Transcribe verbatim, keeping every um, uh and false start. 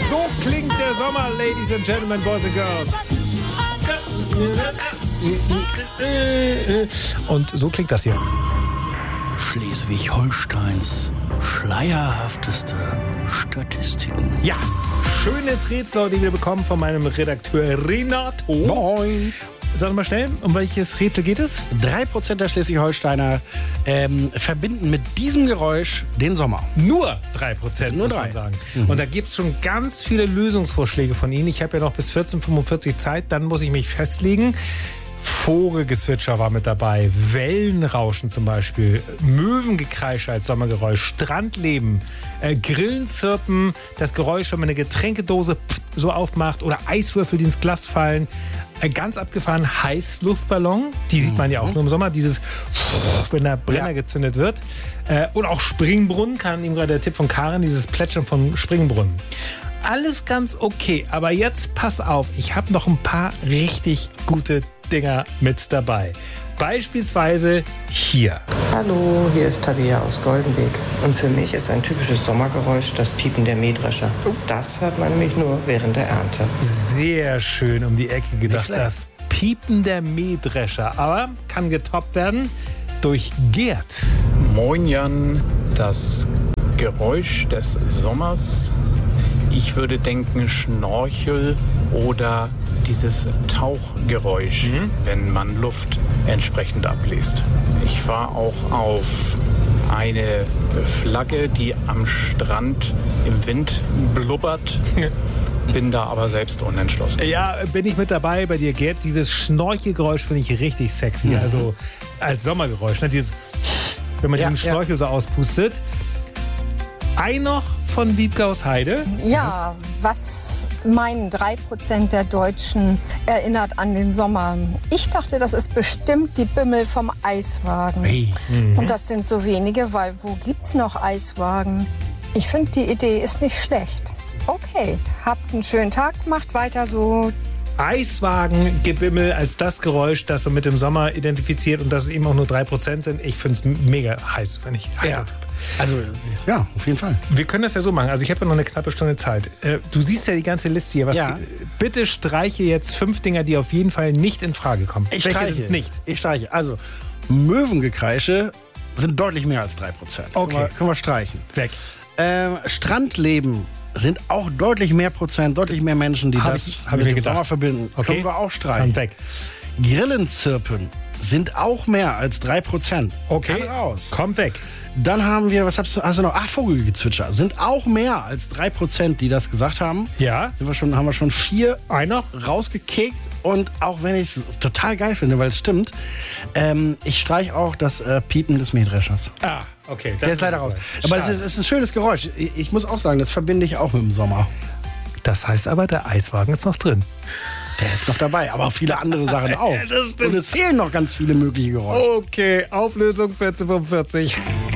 So klingt der Sommer, Ladies and Gentlemen, Boys and Girls. Und so klingt das hier. Schleswig-Holsteins schleierhafteste Statistiken. Ja, schönes Rätsel, die wir bekommen von meinem Redakteur Renato. Moin. Sag mal schnell, um welches Rätsel geht es? Drei Prozent der Schleswig-Holsteiner ähm, verbinden mit diesem Geräusch den Sommer. Nur drei Prozent, nur muss drei. man sagen. Mhm. Und da gibt es schon ganz viele Lösungsvorschläge von Ihnen. Ich habe ja noch bis vierzehn Uhr fünfundvierzig Zeit, dann muss ich mich festlegen. Vogelgezwitscher war mit dabei, Wellenrauschen zum Beispiel, Möwengekreische als Sommergeräusch, Strandleben, äh, Grillenzirpen, das Geräusch, wenn man eine Getränkedose so aufmacht oder Eiswürfel, die ins Glas fallen. Äh, ganz abgefahren, Heißluftballon, die sieht man ja auch nur im Sommer, dieses, wenn der Brenner ja. gezündet wird. Äh, und auch Springbrunnen, kam ihm gerade der Tipp von Karin, dieses Plätschern von Springbrunnen. Alles ganz okay, aber jetzt pass auf, ich habe noch ein paar richtig gute Dinger mit dabei. Beispielsweise hier. Hallo, hier ist Tabea aus Goldenbeek. Und für mich ist ein typisches Sommergeräusch das Piepen der Mähdrescher. Das hört man nämlich nur während der Ernte. Sehr schön um die Ecke gedacht, das Piepen der Mähdrescher. Aber kann getoppt werden durch Gerd. Moin Jan, das Geräusch des Sommers. Ich würde denken Schnorchel oder dieses Tauchgeräusch, mhm. wenn man Luft entsprechend abliest. Ich war auch auf eine Flagge, die am Strand im Wind blubbert. Bin da aber selbst unentschlossen. Ja, bin ich mit dabei bei dir, Gerd. Dieses Schnorchelgeräusch finde ich richtig sexy. Mhm. Also als Sommergeräusch. Ne? Dieses, wenn man ja, den Schnorchel ja. so auspustet. Ein noch von Wiebke aus Heide. Ja, was meinen drei Prozent der Deutschen erinnert an den Sommer? Ich dachte, das ist bestimmt die Bimmel vom Eiswagen. Hey. Mhm. Und das sind so wenige, weil wo gibt's noch Eiswagen? Ich finde, die Idee ist nicht schlecht. Okay, habt einen schönen Tag, macht weiter so. Eiswagengebimmel als das Geräusch, das so mit dem Sommer identifiziert und dass es eben auch nur drei Prozent sind. Ich finde es mega heiß, wenn ich heiß ja. Also, ja, auf jeden Fall. Wir können das ja so machen. Also ich habe ja noch eine knappe Stunde Zeit. Du siehst ja die ganze Liste hier. Was ja. Bitte streiche jetzt fünf Dinger, die auf jeden Fall nicht in Frage kommen. Ich Welche streiche. sind's nicht? Ich streiche. Also, Möwengekreische sind deutlich mehr als drei Prozent. Okay. Können wir, können wir streichen. Weg. Ähm, Strandleben sind auch deutlich mehr Prozent, deutlich mehr Menschen, die hab das ich, mit ich dem gedacht. Sommer verbinden. Okay. Können wir auch streichen. Und weg. Grillenzirpen sind auch mehr als drei Prozent. Okay, Kann raus. Kommt weg. Dann haben wir, was hast du also noch? Ach, Vogelgezwitscher. Sind auch mehr als drei Prozent, die das gesagt haben. Ja. Sind wir schon, haben wir schon vier Ein noch? rausgekickt. Und auch wenn ich es total geil finde, weil es stimmt, ähm, ich streiche auch das äh, Piepen des Mähdreschers. Ah, okay. Der ist leider raus. Aber es ist, es ist ein schönes Geräusch. Ich, ich muss auch sagen, das verbinde ich auch mit dem Sommer. Das heißt aber, der Eiswagen ist noch drin. Der ist noch dabei, aber viele andere Sachen auch. Ja, das stimmt. Und es fehlen noch ganz viele mögliche Geräusche. Okay, Auflösung vierzehn Uhr fünfundvierzig.